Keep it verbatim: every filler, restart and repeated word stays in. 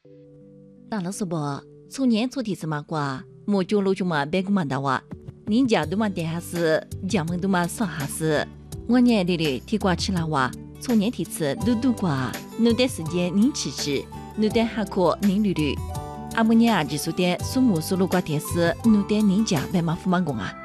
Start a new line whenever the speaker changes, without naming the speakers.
打了是不？从年初提子嘛瓜，莫就路就嘛别个嘛的哇，人家都嘛点下是，家门都嘛上下是。我年里里提瓜吃了哇，从年提子都都瓜，弄点时间您吃吃，弄点下课您捋捋。阿姆年啊，就说点数目数路瓜电视，弄点人家白马富满工啊。